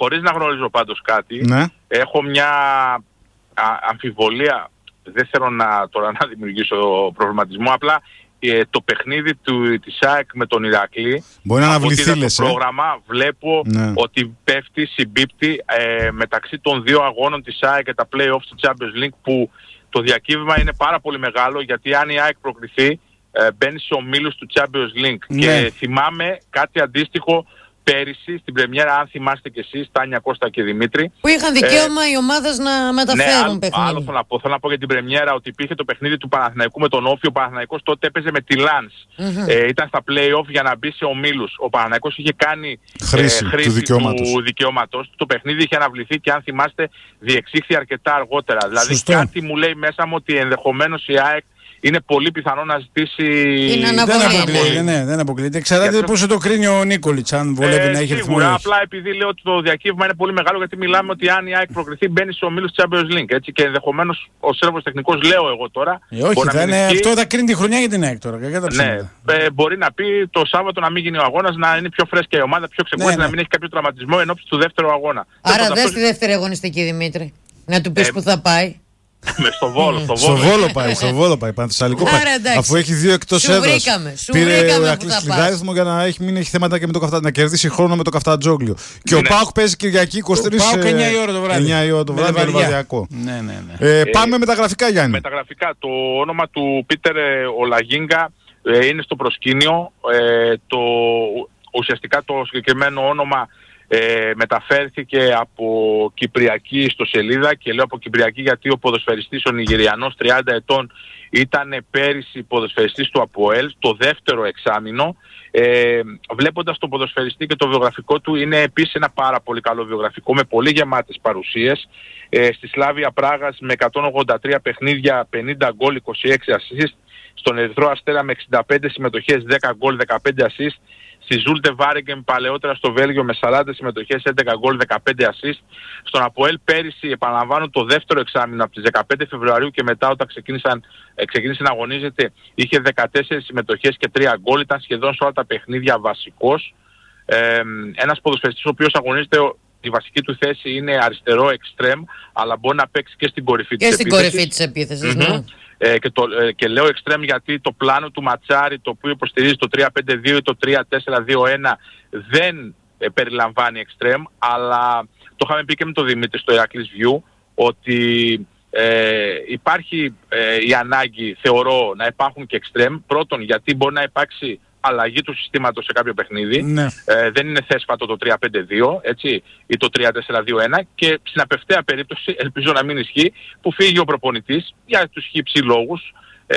χωρίς να γνωρίζω πάντως κάτι, Ναι. έχω μια αμφιβολία, δεν θέλω τώρα να δημιουργήσω προβληματισμό, απλά το παιχνίδι της ΑΕΚ με τον Ηρακλή, μπορεί να αναβληθεί, λες, το πρόγραμμα βλέπω ότι πέφτει, συμπίπτει μεταξύ των δύο αγώνων της ΑΕΚ και τα play-offs του Champions League, που το διακύβημα είναι πάρα πολύ μεγάλο, γιατί αν η ΑΕΚ προκριθεί μπαίνει σε ομίλους του Champions League. Ναι. Και θυμάμαι κάτι αντίστοιχο πέρυσι στην πρεμιέρα, αν θυμάστε κι εσείς, Τάνια, Κώστα και Δημήτρη. Που είχαν δικαίωμα οι ομάδες να μεταφέρουν παιχνίδι. Άλλο θέλω να πω για την πρεμιέρα, ότι υπήρχε το παιχνίδι του Παναθηναϊκού με τον Όφη. Ο Παναθηναϊκός τότε έπαιζε με τη Λανς. Ήταν στα play-off για να μπει σε ομίλους. Ο Παναθηναϊκός είχε κάνει χρήση του δικαιώματος. Το παιχνίδι είχε αναβληθεί και, αν θυμάστε, διεξήχθη αρκετά αργότερα. Δηλαδή κάτι μου λέει μέσα μου ότι ενδεχομένως η ΑΕΚ είναι πολύ πιθανό να ζητήσει. Δεν αποκλείεται. Εξαρτάται πώς το κρίνει ο Νίκολιτς, αν βολεύει να έχει ρυθμό. Απλά επειδή λέω ότι το διακύβημα είναι πολύ μεγάλο, γιατί μιλάμε ότι αν η ΑΕΚ προκριθεί μπαίνει σε ομίλους της Champions League. Έτσι, και ενδεχομένως ο Σέρβος τεχνικός, λέω εγώ τώρα. Αυτό θα κρίνει τη χρονιά για την ΑΕΚ τώρα. Μπορεί να πει το Σάββατο να μην γίνει ο αγώνας, να είναι πιο φρέσκια η ομάδα, πιο ξεκούραστη, να μην έχει κάποιο τραυματισμό ενόψει του δεύτερου αγώνα. Άρα δες τη δεύτερη αγωνιστική, Δημήτρη. Να του πεις που θα πάει. Στο Βόλο πάει, Πανθεσσαλικό πάει. Αφού έχει δύο εκτός έδρας. Πήρε ο Ηρακλής κλειδάριθμο για να μην έχει θέματα και με το καφτά, να κερδίσει χρόνο με το Καφτατζόγλιο. Και ο ΠΑΟΚ παίζει Κυριακή 23 ΠΑΟΚ 9 η ώρα το βράδυ, βαρδιακό. Πάμε με τα γραφικά, Γιάννη. Με τα γραφικά. Το όνομα του Πίτερ Ολαγίνγκα είναι στο προσκήνιο. Ουσιαστικά το συγκεκριμένο όνομα μεταφέρθηκε από Κυπριακή στο Σελίδα, και λέω από Κυπριακή γιατί ο ποδοσφαιριστής, ο Νιγηριανός 30 ετών, ήταν πέρυσι ποδοσφαιριστής του ΑΠΟΕΛ το δεύτερο εξάμηνο. Βλέποντας τον ποδοσφαιριστή και το βιογραφικό του, είναι επίσης ένα πάρα πολύ καλό βιογραφικό με πολύ γεμάτες παρουσίες. Στη Σλάβια Πράγας με 183 παιχνίδια, 50 γκολ, 26 assist. Στον Ερυθρό Αστέρα με 65 συμμετοχές, 10 γκολ, 15 assist. Στη Ζούλτε Βάρεγκεν παλαιότερα στο Βέλγιο με 40 συμμετοχές, 11 γκολ, 15 assist. Στον ΑΠΟΕΛ πέρυσι, επαναλαμβάνω, το δεύτερο εξάμηνο από τις 15 Φεβρουαρίου και μετά, όταν ξεκίνησε να αγωνίζεται, είχε 14 συμμετοχές και 3 γκολ. Ήταν σχεδόν σε όλα τα παιχνίδια βασικός. Ένας ποδοσφαιριστής ο οποίος αγωνίζεται, η βασική του θέση είναι αριστερό εξτρέμ, αλλά μπορεί να παίξει και στην κορυφή της επίθεσης. Και λέω εξτρέμ γιατί το πλάνο του Ματσάρη, το οποίο υποστηρίζει το 3-5-2 ή το 3-4-2-1, δεν περιλαμβάνει εξτρέμ, αλλά το είχαμε πει και με τον Δημήτρη στο Ηρακλής View, ότι υπάρχει η ανάγκη, θεωρώ, να υπάρχουν και εξτρέμ. Πρώτον, γιατί μπορεί να υπάρξει αλλαγή του συστήματος σε κάποιο παιχνίδι. Δεν είναι θέσφατο το 3-5-2, έτσι, ή το 3-4-2-1, και στην απευθεία περίπτωση, ελπίζω να μην ισχύει, που φύγει ο προπονητής για τους χύψη λόγους,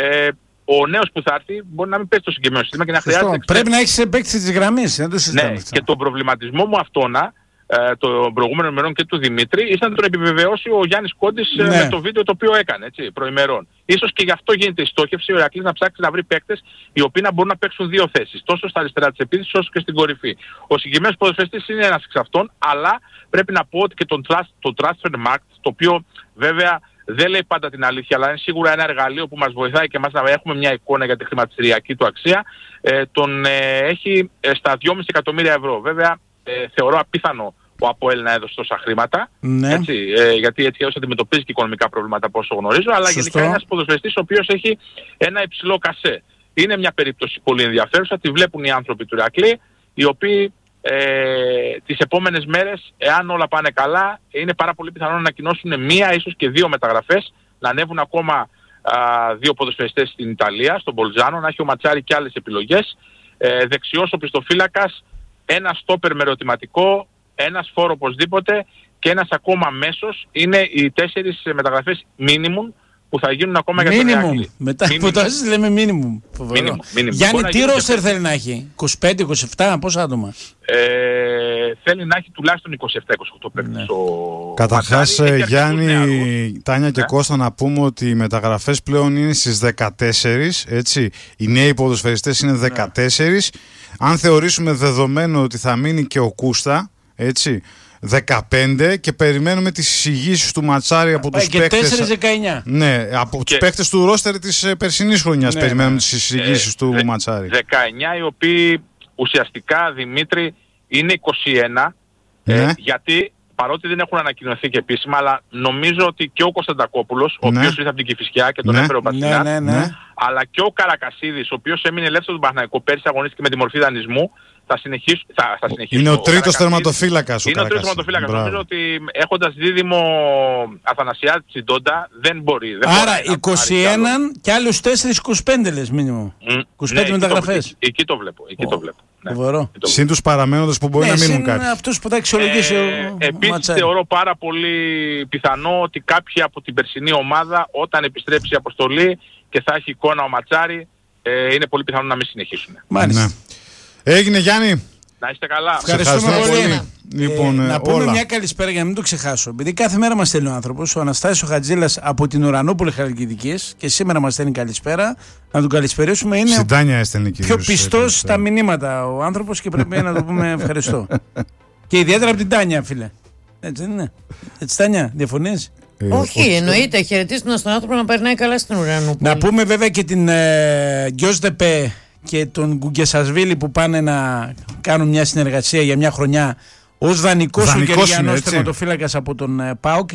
ο νέος που θα έρθει μπορεί να μην πέσει το συγκεκριμένο σύστημα και να χρειάζεται. Πρέπει να έχεις παίξει της γραμμής. Και τον προβληματισμό μου αυτόνα, των προηγούμενων ημερών και του Δημήτρη, ήταν να τον επιβεβαιώσει ο Γιάννης Κόντης με το βίντεο το οποίο έκανε, έτσι, προημερών. Ίσως και γι' αυτό γίνεται η στόχευση ο Ηρακλής να ψάξει να βρει παίκτες οι οποίοι να μπορούν να παίξουν δύο θέσεις, τόσο στα αριστερά της επίθεσης όσο και στην κορυφή. Ο συγκεκριμένος ποδοσφαιριστής είναι ένας εξ αυτών, αλλά πρέπει να πω ότι και το transfer market, το οποίο βέβαια δεν λέει πάντα την αλήθεια, αλλά είναι σίγουρα ένα εργαλείο που μας βοηθάει και εμάς να έχουμε μια εικόνα για τη χρηματιστηριακή του αξία, τον έχει στα 2,5 εκατομμύρια ευρώ. Βέβαια, θεωρώ απίθανο ο ΑΠΟΕΛ να έδωσε τόσα χρήματα, έτσι, γιατί έτσι αντιμετωπίζει και οικονομικά προβλήματα, από όσο γνωρίζω, αλλά γενικά είναι ένας ποδοσφαιριστής ο οποίος έχει ένα υψηλό κασέ. Είναι μια περίπτωση πολύ ενδιαφέρουσα, τη βλέπουν οι άνθρωποι του Ηρακλή, οι οποίοι τις επόμενες μέρες, εάν όλα πάνε καλά, είναι πάρα πολύ πιθανό να ανακοινώσουν μία, ίσως και δύο μεταγραφές, να ανέβουν ακόμα δύο ποδοσφαιριστές στην Ιταλία, στον Μπολτζάνο, να έχει ο Ματσάρη και άλλες επιλογές, δεξιός οπισθοφύλακας, ένα στόπερ με ερωτηματικό, ένας φόρο οπωσδήποτε και ένας ακόμα μέσος. Είναι οι 4 μεταγραφές minimum που θα γίνουν ακόμα για τον Ηρακλή. Μετά από τόσες λέμε minimum. Γιάννη, τι ρόστερ θέλει να έχει? 25-27, πόσα άτομα? Θέλει να έχει τουλάχιστον 27-28 παίκτες. Καταρχάς, Γιάννη, Τάνια και Κώστα, να πούμε ότι οι μεταγραφές πλέον είναι στις 14, έτσι. Οι νέοι ποδοσφαιριστές είναι 14. Αν θεωρήσουμε δεδομένο ότι θα μείνει και ο Κούστα, έτσι, 15, και περιμένουμε τις εισηγήσεις του Ματσάρη από τους παίκτες. Και 4-19. Ναι, από τους παίκτες του ρόστερ της περσινής χρονιάς περιμένουμε τις εισηγήσεις του Ματσάρη. 19, οι οποίοι ουσιαστικά, Δημήτρη, είναι 21 Γιατί παρότι δεν έχουν ανακοινωθεί και επίσημα, αλλά νομίζω ότι και ο Κωνσταντακόπουλος, ο οποίος ήρθε από την Κηφισιά και τον έφερε ο Μπασινάς, αλλά και ο Καρακασίδης, ο οποίος έμεινε ελεύθερος στον Παναθηναϊκό, πέρσι αγωνίστηκε με τη μορφή δανεισμού, θα συνεχίσουν. Είναι ο τρίτος τερματοφύλακας. Είναι ο τρίτος τερματοφύλακας. Νομίζω ότι έχοντας δίδυμο Αθανασιάδη Τσιντόντα δεν μπορεί. Άρα 21 και άλλους 4-25 λες μήνυμο. 25 μεταγραφές. Εκεί το βλέπω. Συν τους παραμένοντες που μπορεί να μείνουν κάποιοι. Αυτούς που θα αξιολογήσει ο επίσης θεωρώ πάρα πολύ πιθανό ότι κάποιοι από την περσινή ομάδα, όταν επιστρέψει η αποστολή και θα έχει εικόνα ο Ματσάρη, είναι πολύ πιθανό να μην συνεχίσουν. Μάλιστα. Έγινε, Γιάννη. Να είστε καλά. Ευχαριστούμε πολύ. Λοιπόν, να πούμε μια καλησπέρα για να μην το ξεχάσω. Επειδή κάθε μέρα μας στέλνει ο άνθρωπος, ο Αναστάσης ο Χατζήλας από την Ουρανούπολη Χαλκιδικής, και σήμερα μας στέλνει καλησπέρα. Να τον καλησπερίσουμε. Είναι πιο πιστός στα μηνύματα ο άνθρωπος και πρέπει να το πούμε ευχαριστώ. Και ιδιαίτερα από την Τάνια, φίλε. Έτσι δεν είναι? Έτσι, Τάνια, διαφωνείς? Όχι, εννοείται. Χαιρετίστε στον άνθρωπο να περνάει καλά στην Ουρανούπολη. Να πούμε βέβαια και την Γκιόζτεπε και τον Γκουγκεσασβίλη που πάνε να κάνουν μια συνεργασία για μια χρονιά ως δανεικός ο Γεωργιανός τερματοφύλακας από τον ΠΑΟΚ,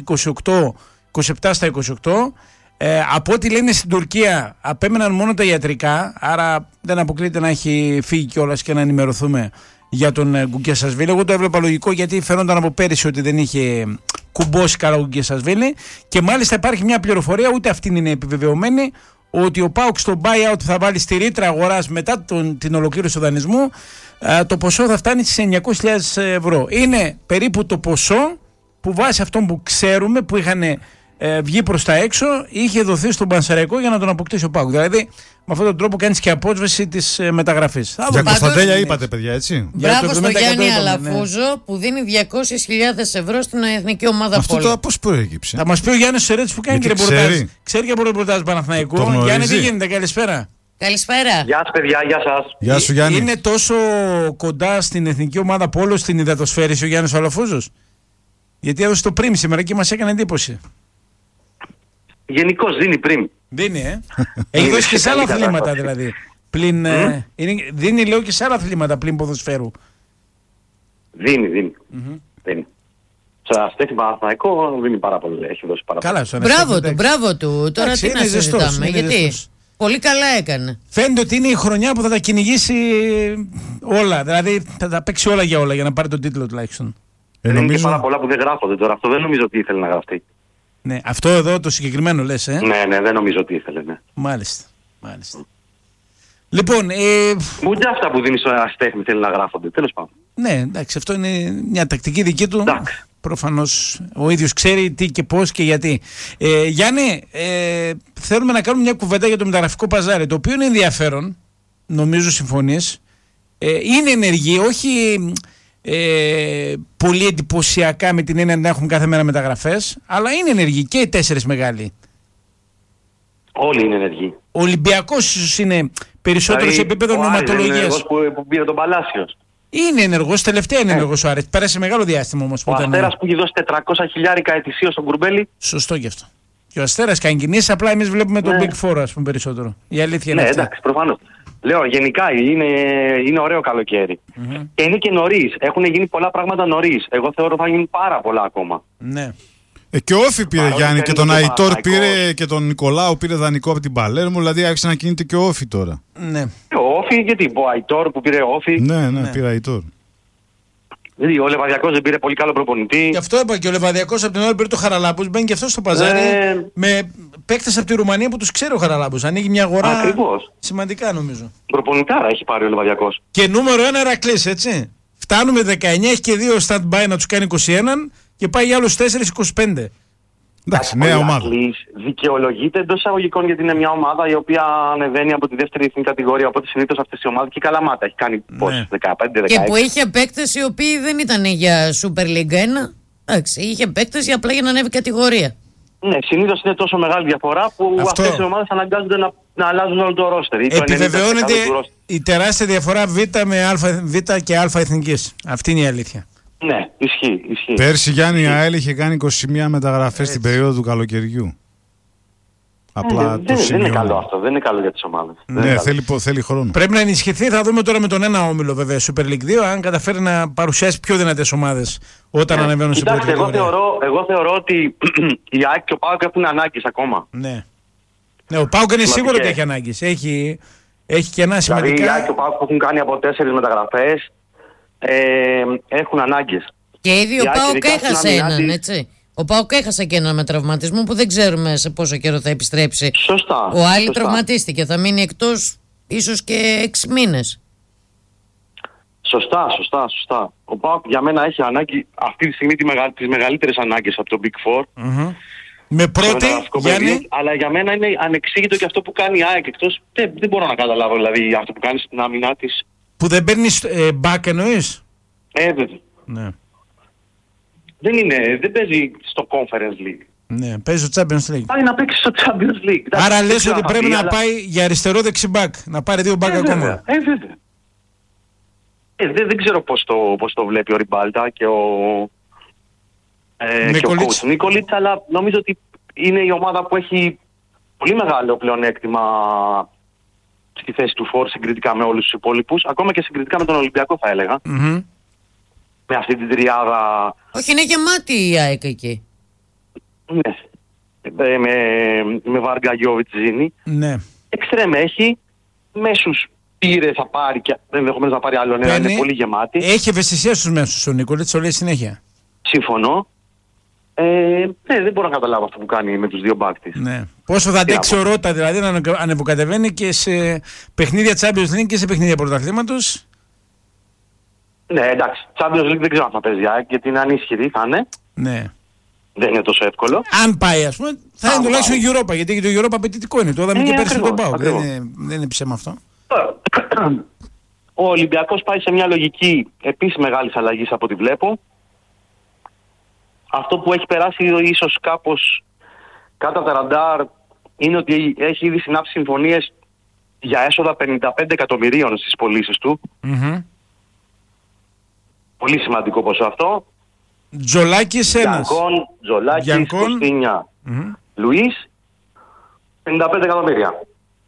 27 στα 28. Από ό,τι λένε στην Τουρκία απέμεναν μόνο τα ιατρικά, άρα δεν αποκλείται να έχει φύγει κιόλας και να ενημερωθούμε για τον Γκουγκεσασβίλη. Εγώ το έβλεπα λογικό, γιατί φαίνονταν από πέρυσι ότι δεν είχε κουμπώσει καλά ο Γκουγκεσασβίλη, και μάλιστα υπάρχει μια πληροφορία, ούτε αυτή είναι επιβεβαιωμένη, ότι ο ΠΑΟΚ στο buyout θα βάλει στη ρήτρα αγοράς μετά την ολοκλήρωση του δανεισμού, το ποσό θα φτάνει στις 900.000 ευρώ. Είναι περίπου το ποσό που βάσει αυτών που ξέρουμε, που είχαν βγει προς τα έξω, είχε δοθεί στον Πανσεραϊκό για να τον αποκτήσει ο ΠΑΟΚ. Δηλαδή με αυτόν τον τρόπο κάνεις και απόσβεση της μεταγραφής. Για Κωνσταντέλια είπατε, παιδιά, έτσι. Μπράβο στον Γιάννη Αλαφούζο που δίνει 200.000 ευρώ στην εθνική ομάδα Πόλο. Αυτό τώρα πώς προέκυψε? Θα μας πει ο Γιάννης Σερέτης που κάνει και ρεπορτάζ. Ξέρει και από ρεπορτάζ Παναθηναϊκού. Γιάννη, τι γίνεται? Καλησπέρα. Καλησπέρα. Γεια σας, παιδιά, γεια σας. Γεια σου, Γιάννη. Είναι τόσο κοντά στην εθνική ομάδα Πόλο στην υδατοσφαίριση ο Γιάννης Αλαφούζος? Γιατί έδωσε το πριμ σήμερα και μας έκανε εντύπωση. Γενικώς δίνει πριμ. Δίνει, έχει δώσει και σε άλλα αθλήματα δηλαδή. Πλην, δίνει, λέω, και σε άλλα αθλήματα πλην ποδοσφαίρου. Δίνει. Σε αστέχνη Παναθηναϊκό δίνει πάρα πολύ. Έχει δώσει πάρα πολύ. Καλά, μπράβο του. Τώρα τι να συζητάμε, γιατί πολύ καλά έκανε. Φαίνεται ότι είναι η χρονιά που θα τα κυνηγήσει όλα. Δηλαδή θα τα παίξει όλα για όλα για να πάρει τον τίτλο τουλάχιστον. Είναι και πάρα πολλά που δεν γράφονται τώρα. Αυτό δεν νομίζω ότι ήθελε να γραφτεί. Ναι, αυτό εδώ το συγκεκριμένο λες, Ναι, δεν νομίζω ότι ήθελε, ναι. Μάλιστα. Λοιπόν, ούτε αυτά που δίνει στο αστέχνη θέλει να γράφονται, τέλος πάντων. Ναι, εντάξει, αυτό είναι μια τακτική δική του. Εντάξει. Προφανώς ο ίδιος ξέρει τι και πώς και γιατί. Γιάννη, θέλουμε να κάνουμε μια κουβέντα για το μεταγραφικό παζάρι, το οποίο είναι ενδιαφέρον, νομίζω συμφωνείς. Είναι ενεργή, όχι πολύ εντυπωσιακά με την έννοια να έχουν κάθε μέρα μεταγραφές, αλλά είναι ενεργή και οι 4 μεγάλοι. Όλοι είναι ενεργοί. Ο Ολυμπιακός ίσως είναι περισσότερο σε επίπεδο νοηματολογίας. Είναι ενεργός που πήρε τον Παλάσιος. Είναι ενεργός, τελευταία είναι ενεργός ο Άρης. Πέρασε μεγάλο διάστημα όμως. Ο Αστέρας που έχει δώσει 400.000 ετησίως στον Κουρμπέλη. Σωστό και αυτό. Και ο Αστέρας κάνει κινήσεις, απλά εμείς βλέπουμε τον Big Four, ας πούμε, περισσότερο. Η αλήθεια είναι αυτή. Εντάξει, προφανώς. Λέω, γενικά είναι ωραίο καλοκαίρι. Και είναι και νωρίς. Έχουν γίνει πολλά πράγματα νωρίς. Εγώ θεωρώ θα γίνουν πάρα πολλά ακόμα. Ναι. Και ο Όφη πήρε, Γιάννη, και τον Αϊτόρ πήρε, και τον Νικολάου πήρε δανεικό από την Παλέρμο, δηλαδή άρχισε να κινείται και ο Όφη τώρα. Ναι. Ο Όφη, γιατί ο Αϊτόρ που πήρε ο Όφη. Ναι, πήρε Αϊτόρ. Δηλαδή ο Λεβαδιακός δεν πήρε πολύ καλό προπονητή. Γι' αυτό είπα, και ο Λεβαδιακός από την ώρα πήρε το Χαραλάμπους, μπαίνει και αυτό στο παζάρι με παίκτες από τη Ρουμανία που τους ξέρει ο Χαραλάμπους. Ανοίγει μια αγορά σημαντικά, νομίζω. Προπονητάρα έχει πάρει ο Λεβαδιακός. Και νούμερο 1 Ηρακλής, έτσι. Φτάνουμε 19, έχει και 2 stand-by να τους κάνει 21 και πάει για άλλους 4-25. Εντάξει, νέα ομάδα. Δικαιολογείται εντός εισαγωγικών, γιατί είναι μια ομάδα η οποία ανεβαίνει από τη δεύτερη εθνική κατηγορία. Οπότε συνήθως αυτές οι ομάδες, και η Καλαμάτα έχει κάνει πόσες, 15-16. Και που είχε παίκτες οι οποίοι δεν ήταν για Super League 1. Εντάξει, είχε παίκτες απλά για να ανέβει κατηγορία. Ναι, συνήθως είναι τόσο μεγάλη διαφορά που αυτές οι ομάδες αναγκάζονται να αλλάζουν όλο το ρόστερ. Επιβεβαιώνεται η τεράστια διαφορά Β και Α εθνικής. Αυτή είναι η αλήθεια. Ναι, ισχύει. Πέρσι, Γιάννη, η ΑΕΛ είχε κάνει 21 μεταγραφές στην περίοδο του καλοκαιριού. Απλά δεν είναι καλό αυτό, δεν είναι καλό για τις ομάδες. Ναι, θέλει χρόνο. Πρέπει να ενισχυθεί, θα δούμε τώρα με τον ένα όμιλο βέβαια, Super League 2, αν καταφέρει να παρουσιάσει πιο δυνατές ομάδες όταν ανεβαίνουν στην πρώτη κατηγορία. Εγώ θεωρώ ότι η ΑΕΚ και ο ΠΑΟΚ έχουν ανάγκες ακόμα. Ναι, ο ΠΑΟΚ είναι σίγουρο ότι έχει ανάγκες. Έχει και ένα σημαντικά. Δηλαδή η ΑΕΚ και ο ΠΑΟΚ που έχουν κάνει από 4 μεταγραφές έχουν ανάγκες. Και ήδη ο ΠΑΟΚ έχασε έναν, έτσι. Ο ΠΑΟΚ έχασε και έναν με τραυματισμό που δεν ξέρουμε σε πόσο καιρό θα επιστρέψει. Σωστά. Ο Άλλη τραυματίστηκε, θα μείνει εκτός ίσως και 6 μήνες. Σωστά. Ο ΠΑΟΚ για μένα έχει ανάγκη αυτή τη στιγμή τις μεγαλύτερες ανάγκες από το Big Four. Mm-hmm. Με πρώτη, Γιάννη. Αλλά για μένα είναι ανεξήγητο και αυτό που κάνει η ΑΕΚ εκτός. Δεν μπορώ να καταλάβω δηλαδή αυτό που κάνει στην άμυνά της. Που δεν παίρνει back εννοείς. Βέβαια. Ναι. Δεν παίζει στο Conference League. Ναι, παίζει στο Champions League. Πάει να παίξει στο Champions League. Άρα λες ότι πρέπει να πάει για αριστερό δεξιμπάκ, να πάρει 2 μπακ ακόμα. Βέβαια. Δεν ξέρω πώς το βλέπει ο Ριμπάλτα και ο coach Νίκολιτς, αλλά νομίζω ότι είναι η ομάδα που έχει πολύ μεγάλο πλεονέκτημα στη θέση του φόρ συγκριτικά με όλους τους υπόλοιπους, ακόμα και συγκριτικά με τον Ολυμπιακό θα έλεγα. Mm-hmm. Με αυτή την τριάδα. Όχι, είναι γεμάτη η ΑΕΚ εκεί. Ναι. Με Βάργα, Γιώβιτς, Ζήνη. Ναι. Εξτρέμ έχει. Μέσους πήρε, θα πάρει και ενδεχομένως να πάρει άλλο ένα. Είναι πολύ γεμάτη. Έχει ευαισθησία στους μέσους ο Νίκολιτς, το λέει συνέχεια. Συμφωνώ. Δεν μπορώ να καταλάβω αυτό που κάνει με τους δύο μπακ της. Ναι. Πόσο θα αντέξει ο Ρώτα δηλαδή να ανεβοκατεβαίνει και σε παιχνίδια Champions League και σε παιχνίδια πρωταθλήματος. Ναι, εντάξει. Champions League δεν ξέρω αν θα παίζει, γιατί είναι ανίσχυρη, θα είναι. Ναι. Δεν είναι τόσο εύκολο. Αν πάει, ας πούμε, θα είναι τουλάχιστον η Europa, γιατί και το Europa απαιτητικό είναι. Το είδαμε και πέρσι τον ΠΑΟΚ. Δεν είναι ψέμα αυτό. Ο Ολυμπιακός πάει σε μια λογική επίσης μεγάλης αλλαγής από ό,τι βλέπω. Αυτό που έχει περάσει ίσως κάπως κάτω από τα ραντάρ είναι ότι έχει ήδη συνάψει συμφωνίες για έσοδα 55 εκατομμυρίων στις πωλήσεις του. Mm-hmm. Πολύ σημαντικό ποσό αυτό. Τζολάκης ένας. Τζολάκης, Κωστίνια, Λουίς, 55 εκατομμύρια.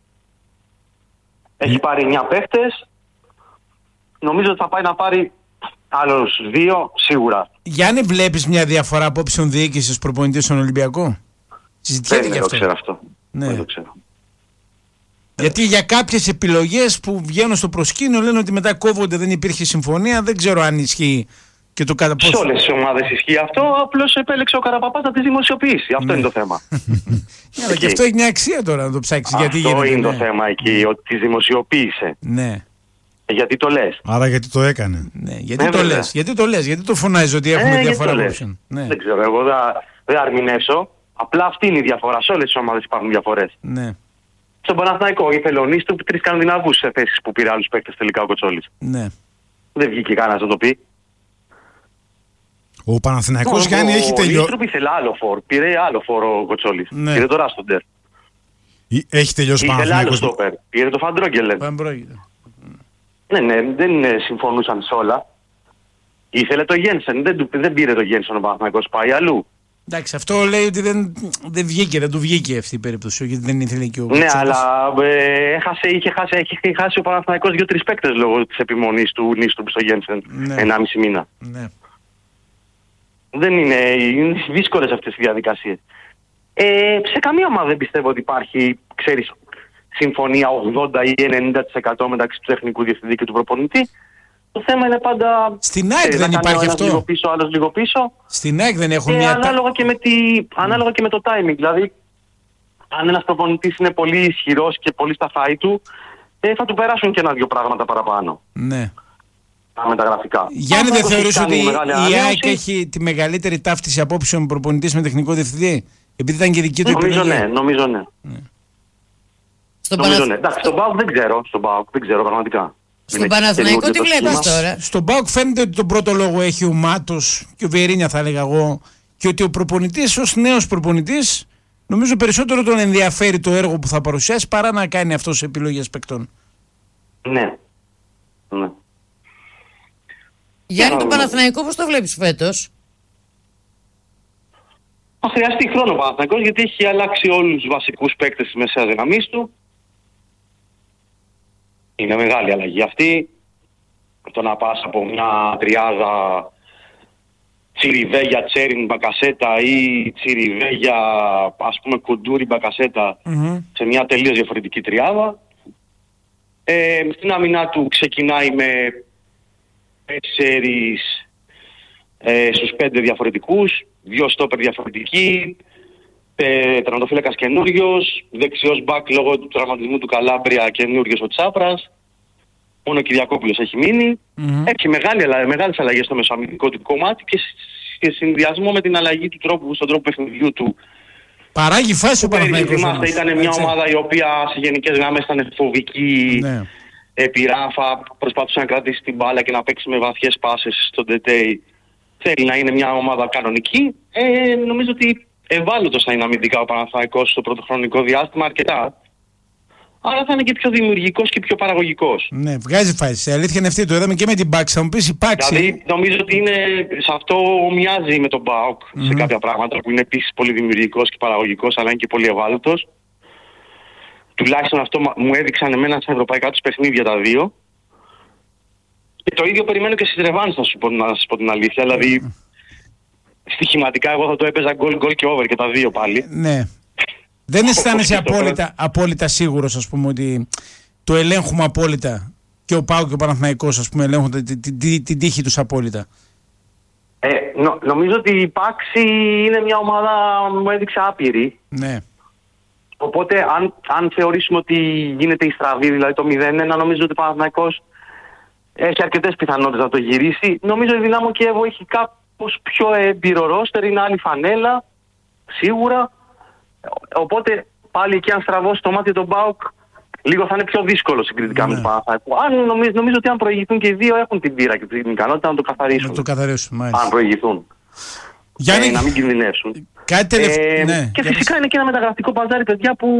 Έχει πάρει 9 παίχτες. Νομίζω ότι θα πάει να πάρει άλλους 2 σίγουρα. Γιάννη, βλέπεις μια διαφορά απόψεων διοίκησης προπονητής στον Ολυμπιακό? Συζητιέται και αυτό. Δεν το ξέρω αυτό. Ναι. Δεν το ξέρω. Γιατί για κάποιες επιλογές που βγαίνουν στο προσκήνιο λένε ότι μετά κόβονται, δεν υπήρχε συμφωνία. Δεν ξέρω αν ισχύει και το κατά πόσο. Σε όλες τις ομάδες ισχύει αυτό. Απλώς επέλεξε ο Καραπαπάς να τις δημοσιοποιήσει. Αυτό είναι το θέμα. Αλλά και αυτό έχει μια αξία τώρα να το ψάξεις. Αυτό είναι το θέμα εκεί, ότι τις δημοσιοποίησε. Ναι. Γιατί το λες. Άρα γιατί το έκανε. Ναι, γιατί το λες, γιατί το φωνάζεις ότι έχουμε διαφορά απόψεων. Ναι. Δεν ξέρω, εγώ δεν αρμηνεύσω. Απλά αυτή είναι η διαφορά. Σε όλες τις ομάδες υπάρχουν διαφορές. Ναι. Στον Παναθηναϊκό, οι Πελωνείς του 3 Σκανδιναβούς σε θέσεις που πήρε άλλους παίκτες τελικά ο Κοτσόλης. Ναι. Δεν βγήκε κανένας να το πει. Ο Παναθηναϊκός, Γιάννη, έχει τελειώσει. Ο Λίστρουπ ήθελε άλλο φόρ. Πήρε άλλο φόρ ο Κοτσόλης. Ναι. Πήρε το Ράστοντερ. Έχει τελειώσει ο Παναθηναϊκός. Πήρε το Φαντρόγκελεν. Ναι, δεν συμφωνούσαν σε όλα. Ήθελε το Γένσεν. Δεν πήρε το Γένσεν ο Παναθηναϊκός. Πάει αλλού. Εντάξει, αυτό λέει ότι δεν του βγήκε αυτή η περίπτωση, γιατί δεν ήθελε και ο Ναι, αλλά είχε χάσει ο Παναθηναϊκός 2-3 παίκτες λόγω της επιμονής του Νίστρουπ στο Γένσεν. Ναι. 1,5 μήνα. Ναι. Δεν είναι δύσκολες αυτές οι διαδικασίες. Σε καμία ομάδα δεν πιστεύω ότι υπάρχει, ξέρεις, συμφωνία 80 ή 90% μεταξύ του τεχνικού διευθυντή και του προπονητή. Το θέμα είναι πάντα. Στην ΑΕΚ δεν υπάρχει αυτό. Λίγο πίσω, άλλος λίγο πίσω. Στην ΑΕΚ δεν έχουν μια. Ανάλογα και με το timing. Δηλαδή, αν ένας προπονητής είναι πολύ ισχυρός και πολύ στα φάη του, θα του περάσουν και 1-2 πράγματα παραπάνω. Ναι. Τα μεταγραφικά. Γιάννη, δεν θεωρείς ότι η ΑΕΚ έχει τη μεγαλύτερη ταύτιση απόψεων προπονητής με τεχνικό διευθυντή? Επειδή ήταν και δική του επιλογή. Νομίζω ναι. Εντάξει, στον ΠΑΟΚ δεν ξέρω πραγματικά. Στον Παναθηναϊκό τι βλέπεις τώρα? Στον ΠΑΟΚ φαίνεται ότι τον πρώτο λόγο έχει ο Μάτος και ο Βιερίνια, θα έλεγα εγώ, και ότι ο προπονητής ως νέος προπονητής νομίζω περισσότερο τον ενδιαφέρει το έργο που θα παρουσιάσει παρά να κάνει αυτός επιλογές παικτών. Ναι. Γιάννη, τον Παναθηναϊκό πώς το βλέπεις φέτος? Θα χρειαστεί χρόνο ο Παναθηναϊκός, γιατί έχει αλλάξει όλους τους βασικούς παίκτες της μεσαίας δυναμής του. Είναι μεγάλη αλλαγή αυτή. Το να πας από μια τριάδα Τσιριβέγια, Τσέριν, Μπακασέτα ή Τσιριβέγια, ας πούμε Κουντούρι, Μπακασέτα σε μια τελείως διαφορετική τριάδα. Στην άμυνά του ξεκινάει με 4 στους 5 διαφορετικούς, 2 στόπερ διαφορετικοί, τερματοφύλακας καινούριος, δεξιός μπακ λόγω του τραυματισμού του Καλάμπρια καινούριος ο Τσάπρας. Μόνο ο Κυριακόπουλος έχει μείνει. Έχει μεγάλες αλλαγές στο μεσοαμυντικό του κομμάτι και σε συνδυασμό με την αλλαγή του τρόπου, στον τρόπο παιχνιδιού του. Παράγει φάση ο Παναθηναϊκός. Ήταν μια ομάδα η οποία σε γενικές γραμμές ήταν φοβική, επιράφα, προσπαθούσε να κρατήσει την μπάλα και να παίξει με βαθιές πάσες στον Τετέι. Θέλει να είναι μια ομάδα κανονική. Νομίζω ότι ευάλωτος θα είναι αμυντικά ο Παναθηναϊκός στο πρωτοχρονικό διάστημα αρκετά. Άρα θα είναι και πιο δημιουργικός και πιο παραγωγικός. Ναι, βγάζει φάση. Η αλήθεια είναι αυτή. Το είδαμε και με την Πάξη. Θα μου πεις η Πάξη. Δηλαδή νομίζω ότι είναι, σε αυτό μοιάζει με τον ΠΑΟΚ σε κάποια πράγματα που είναι επίσης πολύ δημιουργικός και παραγωγικός, αλλά είναι και πολύ ευάλωτος. Τουλάχιστον αυτό μου έδειξαν εμένα στα ευρωπαϊκά τους παιχνίδια τα δύο. Και το ίδιο περιμένω και στις ρεβάνες, να σας πω την αλήθεια. Δηλαδή στοιχηματικά εγώ θα το έπαιζα γκολ και over και τα δύο πάλι. Ναι. Δεν αισθάνεσαι απόλυτα σίγουρος, ας πούμε, ότι το ελέγχουμε απόλυτα και ο ΠΑΟΚ και ο Παναθηναϊκός, ας πούμε, ελέγχουν την τύχη τους απόλυτα? Νομίζω ότι η Πάξη είναι μια ομάδα, μου έδειξε, άπειρη. Ναι. Οπότε αν θεωρήσουμε ότι γίνεται η στραβή, δηλαδή το 0-1, νομίζω ότι ο Παναθηναϊκός έχει αρκετές πιθανότητες να το γυρίσει. Νομίζω η Δυνάμο Κιέβο έχει κάπως πιο έμπειρο ρόστερ, είναι άλλη φανέλα, σίγουρα. Οπότε πάλι εκεί αν στραβώσει το μάτι τον ΠΑΟΚ, λίγο θα είναι πιο δύσκολο συγκριτικά με τον Παναθηναϊκό. Νομίζω ότι αν προηγηθούν και οι δύο έχουν την πείρα και την ικανότητα να το καθαρίσουν. Να το καθαρίσουν, μάλιστα. Αν προηγηθούν. Να μην κινδυνεύσουν. Και φυσικά είναι και ένα μεταγραφικό παζάρι, παιδιά, που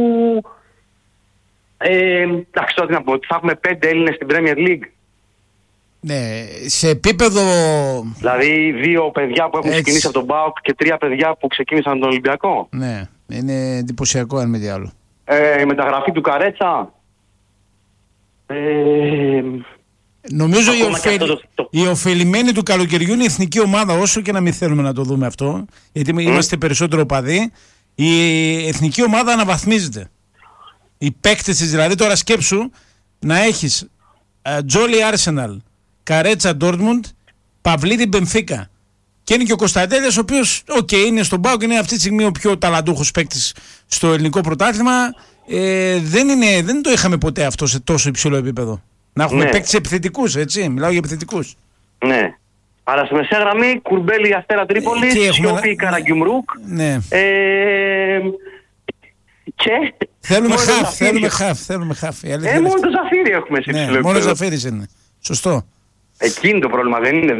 εντάξει, τώρα τι να πω, θα έχουμε 5 Έλληνες στην Premier League. Ναι, σε επίπεδο... Δηλαδή 2 παιδιά που έχουν ξεκινήσει από τον ΠΑΟΚ και 3 παιδιά που ξεκίνησαν τον Ολυμπιακό. Ναι, είναι εντυπωσιακό αν μη τι άλλο. Η μεταγραφή του Καρέτσα. Νομίζω η ωφελημένη του καλοκαιριού είναι η εθνική ομάδα, όσο και να μην θέλουμε να το δούμε αυτό, γιατί είμαστε περισσότερο παδί. Η εθνική ομάδα αναβαθμίζεται. Οι παίκτες της, δηλαδή τώρα σκέψου να έχεις Τζόλι Arsenal, Καρέτσα Ντόρτμουντ, Παυλίδη Μπενφίκα. Και είναι και ο Κωνσταντέλιας, ο οποίος είναι στον ΠΑΟΚ, είναι αυτή τη στιγμή ο πιο ταλαντούχος παίκτης στο ελληνικό πρωτάθλημα. Δεν το είχαμε ποτέ αυτό σε τόσο υψηλό επίπεδο. Να έχουμε παίκτες επιθετικούς, έτσι. Μιλάω για επιθετικούς. Ναι. Άρα στη μεσαία γραμμή, Κουρμπέλη, Αστέρα Τρίπολης, Σιώπη, Καραγκιουμρούκ. Ναι. Και... Θέλουμε χαφ. Μόνο το Ζαφύρι έχουμε σε υψηλό επίπεδο. Μόνο το Ζαφύρι είναι. Σωστό. Εκείνη το πρόβλημα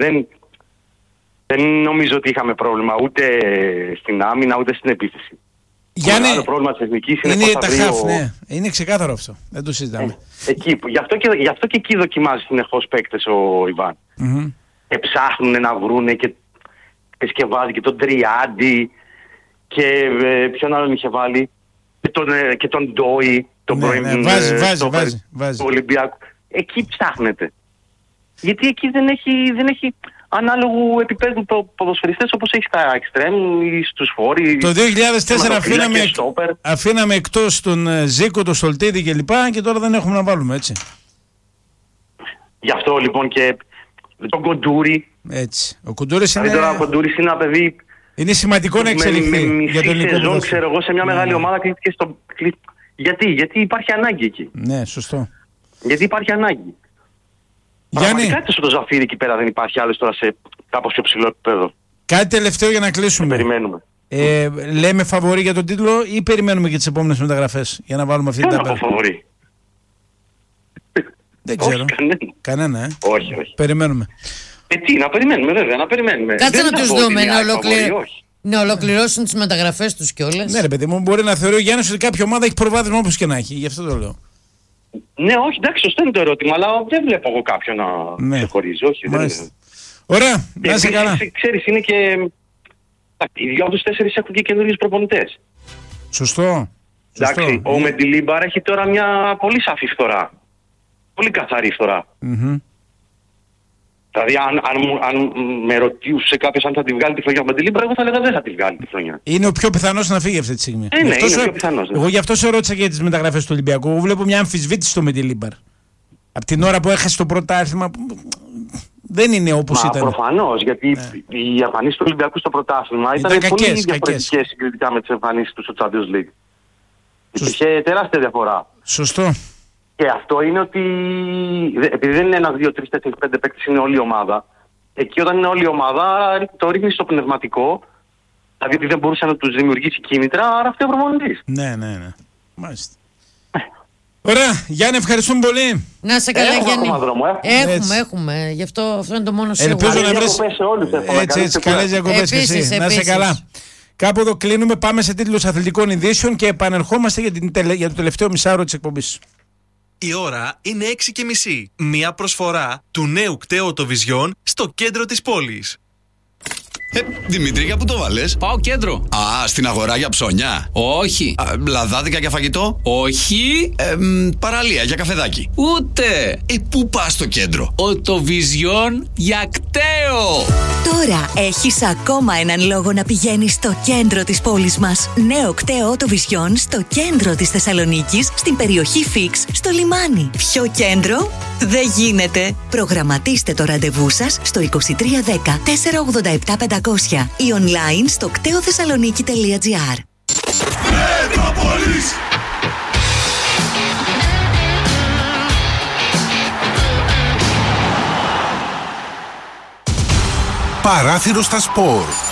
δεν νομίζω ότι είχαμε πρόβλημα ούτε στην άμυνα ούτε στην επίθεση. Γιάννη, το πρόβλημα της εθνικής είναι τα χαφ, ναι. Είναι ξεκάθαρο αυτό. Δεν το συζητάμε. Γι' αυτό και εκεί δοκιμάζει συνεχώς παίκτες ο Ιβάν. Και ψάχνουν να βρούνε και σκευάζει και τον Τριάντι και ποιον άλλον είχε βάλει και τον Ντόι, τον πρώην του Ολυμπιακού. Εκεί ψάχνετε. Γιατί εκεί δεν έχει ανάλογου επίπεδου ποδοσφαιριστές όπως έχει στα εξτρέμ ή στους φόροι. Το 2004 αφήναμε εκτός τον Ζήκο, τον Στολτίδη κλπ. Και τώρα δεν έχουμε να βάλουμε, έτσι. Γι' αυτό λοιπόν και τον Κοντούρη. Έτσι. Ο Κοντούρης είναι... Τώρα ο Κοντούρης είναι ένα παιδί... Είναι σημαντικό να εξελιχθεί. Για τον σεζόν, ξέρω εγώ, σε μια μεγάλη ομάδα κλείθηκε στο... Γιατί υπάρχει ανάγκη εκεί. Ναι, σωστό. Γιατί υπάρχει ανάγκη. Πραγματικά στο Ζαφύρι εκεί πέρα δεν υπάρχει άλλος τώρα σε κάπως πιο ψηλό επίπεδο. Κάτι τελευταίο για να κλείσουμε. Περιμένουμε. Λέμε φαβορί για τον τίτλο ή περιμένουμε και τις επόμενες μεταγραφές για να βάλουμε αυτή την ταμπέλα? Φαβορί. Δεν ξέρω. Κανένα. Όχι. Περιμένουμε. Τι, να περιμένουμε βέβαια, να περιμένουμε. Κάτσε να τους δούμε, να ολοκληρώσουν τις μεταγραφές τους κιόλας. Ναι ρε παιδί μου, μπορεί να θεωρεί ο Γιάννης ότι κάποια ομάδα έχει προβάδισμα όπως και να έχει, γι' αυτό το λέω. Ναι, όχι, εντάξει, σωστό είναι το ερώτημα, αλλά δεν βλέπω εγώ κάποιον να ξεχωρίζει. Όχι, δεν είναι. Ωραία, να είσαι καλά. Ξέρεις, είναι και Οι 2 από τους 4 έχουν και καινούριους προπονητές. Σωστό. Εντάξει, ο Μεντιλίμπαρ έχει τώρα μια πολύ σαφή φθορά. Πολύ καθαρή φθορά. Δηλαδή, αν με ρωτούσε κάποιος αν θα τη βγάλει τη χρονιά ο Μεντιλίμπαρ, εγώ θα έλεγα δεν θα τη βγάλει τη χρονιά. Είναι ο πιο πιθανός να φύγει αυτή τη στιγμή. Ναι, είναι ο πιο πιθανός. Εγώ γι' αυτό σε ρώτησα για τις μεταγραφές του Ολυμπιακού. Εγώ βλέπω μια αμφισβήτηση στο Μεντιλίμπαρ. Από την ώρα που έχασε το πρωτάθλημα, δεν είναι όπως ήταν. Προφανώς, γιατί οι εμφανίσεις του Ολυμπιακού στο πρωτάθλημα ήταν πολύ διαφορετικές συγκριτικά με τις εμφανίσεις του στο Champions League. Υπήρχε τεράστια διαφορά. Σωστό. Και αυτό είναι ότι επειδή δεν είναι 1, 2, 3, 4, 5 παίκτες, είναι όλη η ομάδα. Εκεί όταν είναι όλη η ομάδα, το ρίχνει στο πνευματικό. Δηλαδή ότι δεν μπορούσε να τους δημιουργήσει κίνητρα, άρα αυτό είναι ο προπονητής. Ναι. Μάλιστα. Ωραία, Γιάννη, ευχαριστούμε πολύ. Να σε καλά, Γιάννη. Έχουμε. Γι' αυτό είναι το μόνο σίγουρο. Ελπίζω να βρεις. Έτσι, καλές διακοπές και εσύ. Να σε καλά. Κάπου εδώ κλείνουμε, πάμε σε τίτλους αθλητικών ειδήσεων και επανερχόμαστε για το τελευταίο μισάωρο της εκπομπής. Η ώρα είναι 6:30. Μια προσφορά του νέου κταίου Οτοβιζιόν στο κέντρο της πόλης. Δημήτρη, για πού το βάλες? Πάω κέντρο. Α, στην αγορά για ψώνια. Όχι. Λαδάδικα για φαγητό. Όχι. Παραλία για καφεδάκι. Ούτε. Πού πας στο κέντρο? Οτοβιζιόν για κταίο. Τώρα έχεις ακόμα έναν λόγο να πηγαίνεις στο κέντρο της πόλης μας. Νέο κταίο Οτοβιζιόν στο κέντρο της Θεσσαλονίκης, στην περιοχή Φίξ, στο λιμάνι. Πιο κέντρο δεν γίνεται. Προγραμματίστε το ραντεβού σας στο 2310 487 500 ή online στο κτεοθεσσαλονίκη.gr. Παράθυρο στα σπορ.